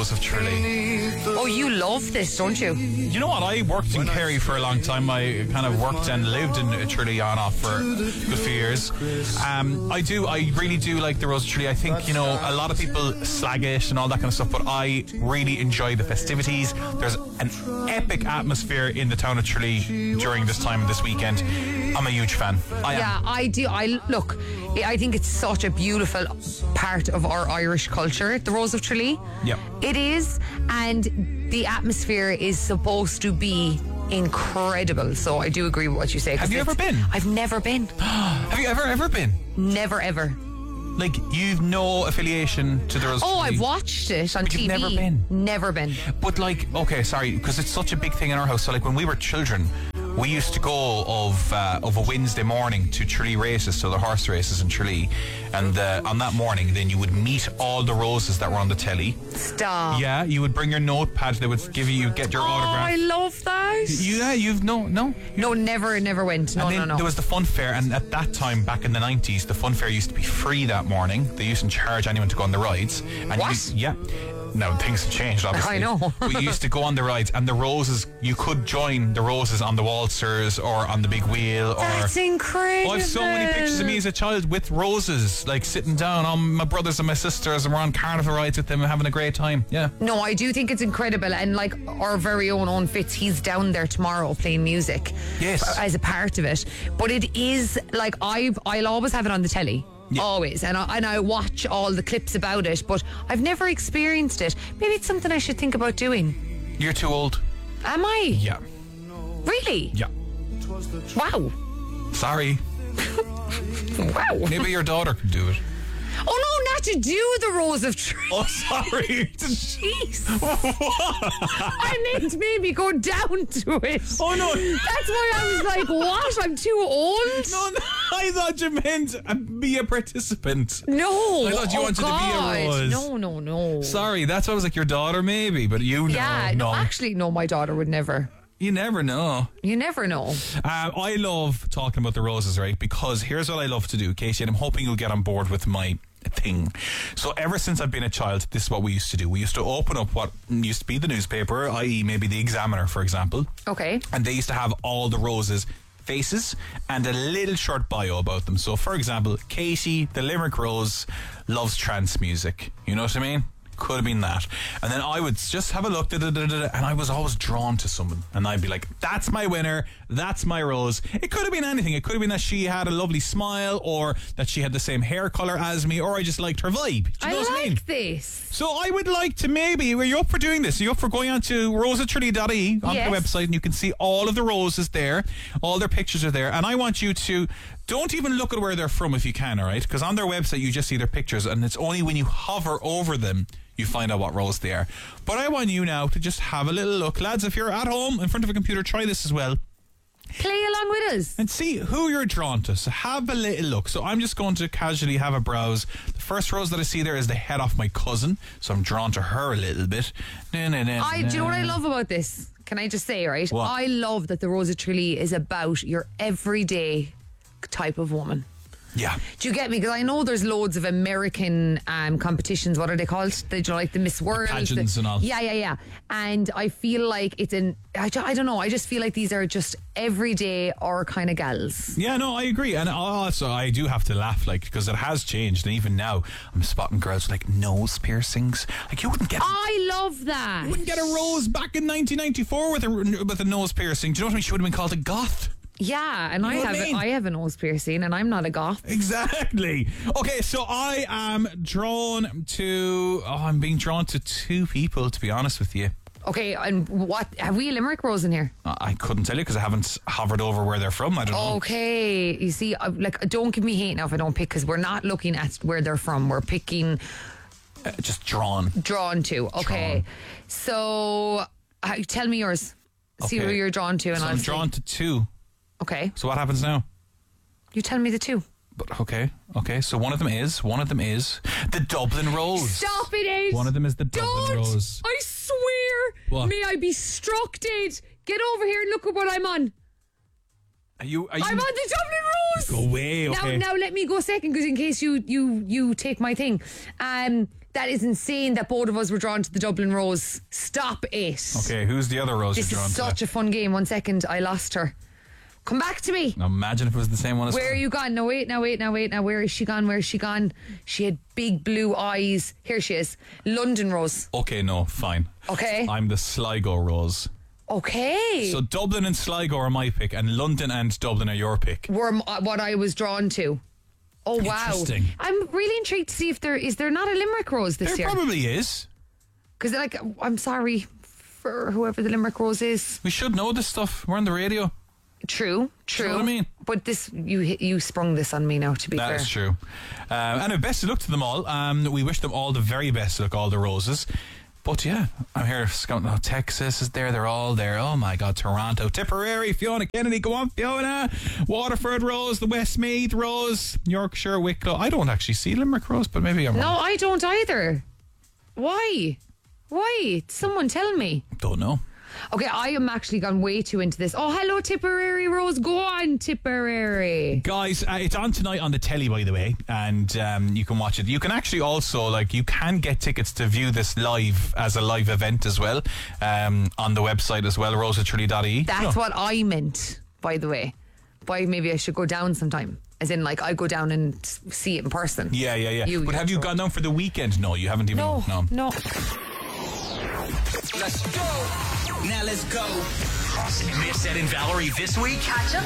Rose of Tralee. Oh, you love this, don't you? You know what? I worked in Kerry for a long time. I kind of worked and lived in Tralee on off for a good few years. I really do like the Rose of Tralee. I think, you know, a lot of people slag it and all that kind of stuff, but I really enjoy the festivities. There's an epic atmosphere in the town of Tralee during this time, this weekend. I'm a huge fan. I do. I think it's such a beautiful part of our Irish culture, the Rose of Tralee. Yep. It is, and the atmosphere is supposed to be incredible. So I do agree with what you say. Have you ever been? I've never been. Have you ever been? Never, ever. Like, you've no affiliation to the Rose of Tralee? I've watched it on But TV. you've never been? Never been. But like, okay, sorry, because it's such a big thing in our house. So like, when we were children, we used to go of a Wednesday morning to Tralee races, so the horse races in Tralee, and on that morning, then you would meet all the roses that were on the telly. Stop. Yeah, you would bring your notepad. They would give you get your autograph. I love that. You've no. No, never went. No, And then there was the fun fair, and at that time, back in the 90s, the fun fair used to be free that morning. They used to charge anyone to go on the rides. And What? Yeah. Now, things have changed, obviously. I know. We used to go on the rides, and the roses, you could join the roses on the waltzers or on the big wheel. That's incredible. I have so many pictures of me as a child with roses, like sitting down on my brothers and my sisters, and we're on carnival rides with them and having a great time. Yeah. No, I do think it's incredible, and like our very own Fitz, he's down there tomorrow playing music. Yes. As a part of it. But it is like I'll always have it on the telly. Yeah. Always, and I watch all the clips about it, but I've never experienced it. Maybe it's something I should think about doing. You're too old. Am I? Yeah. Really? Yeah. Wow. Sorry. Wow. Maybe your daughter could do it. Oh no, not to do the Rose of Tralee. Oh, sorry. Jeez. I meant maybe go down to it. Oh no. That's why I was like, what? I'm too old? No, I thought you meant be a participant. No. I thought you wanted to be a Rose. No. Sorry, that's why I was like your daughter maybe, but you know. Yeah, no, actually, no, my daughter would never. You never know. You never know. I love talking about the roses, right? Because here's what I love to do, Casey, and I'm hoping you'll get on board with my thing. So ever since I've been a child, this is what we used to do. We used to open up what used to be the newspaper, i.e. maybe the Examiner, for example. Okay. And they used to have all the roses' faces and a little short bio about them. So, for example, Katie, the Limerick Rose, loves trance music. You know what I mean? Could have been that. And then I would just have a look, and I was always drawn to someone. And I'd be like, that's my winner, that's my rose. It could have been anything. It could have been that she had a lovely smile, or that she had the same hair colour as me, or I just liked her vibe. Do you know what I mean? This. So I would like to maybe, are you up for doing this? Are you up for going on to roseoftralee.ie on the website, and you can see all of the roses there. All their pictures are there. And I want you to, don't even look at where they're from if you can, all right? Because on their website you just see their pictures, and it's only when you hover over them you find out what rose they are. But I want you now to just have a little look. Lads, if you're at home in front of a computer, try this as well. Play along with us. And see who you're drawn to. So have a little look. So I'm just going to casually have a browse. The first rose that I see there is the head off my cousin. So I'm drawn to her a little bit. Do you know what I love about this? Can I just say, right? What? I love that the Rose of Tralee is about your everyday type of woman. Yeah. Do you get me? Because I know there's loads of American competitions. What are they called? They do like the Miss World. The pageants and all. Yeah. And I feel like it's I don't know. I just feel like these are just everyday or kind of gals. Yeah, no, I agree. And also, I do have to laugh, like, because it has changed. And even now, I'm spotting girls with, like, nose piercings. Like, you wouldn't get... I love that. You wouldn't get a rose back in 1994 with a nose piercing. Do you know what I mean? She would have been called a goth. Yeah, and You know what I mean? I have a nose piercing, and I'm not a goth. Exactly. Okay, so I am drawn to... Oh, I'm being drawn to two people, to be honest with you. Okay, and what... Have we a Limerick Rose in here? I couldn't tell you because I haven't hovered over where they're from. I don't know. Okay, you see, don't give me hate now if I don't pick, because we're not looking at where they're from. We're picking... Just drawn. Drawn to, okay. Drawn. So, tell me yours. See Okay. who you're drawn to, and So I'll I'm see. drawn to two. Okay. So what happens now? You tell me the two. But okay. So one of them is the Dublin Rose. Stop it, Ed. One of them is the Dublin Don't. Rose. I swear. What? May I be struck dead. Get over here and look at what I'm on. Are you? I'm on the Dublin Rose. Go away, okay. Now let me go second, because in case you take my thing. That is insane that both of us were drawn to the Dublin Rose. Stop it. Okay, who's the other Rose This you're drawn is to? such a fun game. 1 second, I lost her. Come back to me. Now imagine if it was the same one as... Where are you gone? No, wait. Now, where is she gone? Where is she gone? She had big blue eyes. Here she is. London Rose. Okay, no, fine. Okay. I'm the Sligo Rose. Okay. So Dublin and Sligo are my pick, and London and Dublin are your pick. Were what I was drawn to. Oh, wow. Interesting. I'm really intrigued to see if is there not a Limerick Rose this year? There probably is. Because, like, I'm sorry for whoever the Limerick Rose is. We should know this stuff. We're on the radio. True. You know what I mean? But this, you sprung this on me now, to be fair. That is true. And best of luck to them all. We wish them all the very best of luck, all the Roses. But yeah, I'm here scouting out Texas is there. They're all there. Oh my God, Toronto, Tipperary, Fiona Kennedy. Go on, Fiona. Waterford Rose, the Westmeath Rose, Yorkshire, Wicklow. I don't actually see Limerick Rose, but maybe I'm wrong. No, I don't either. Why? Someone tell me. Don't know. Okay, I am actually gone way too into this. Oh, hello, Tipperary Rose. Go on, Tipperary. Guys, it's on tonight on the telly, by the way, and you can watch it. You can actually also, you can get tickets to view this live as a live event as well, on the website as well, roseatrudy.ie. That's what I meant, by the way. Why maybe I should go down sometime. As in, I go down and see it in person. Yeah. But have you gone down for the weekend? No, you haven't even. No. Let's go. Now let's go. Miss Ed and Valerie this week. Catch up